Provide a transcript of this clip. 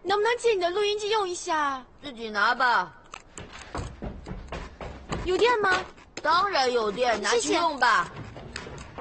能不能借你的录音机用一下？ 自己拿吧。 有电吗？ 当然有电，拿去用吧。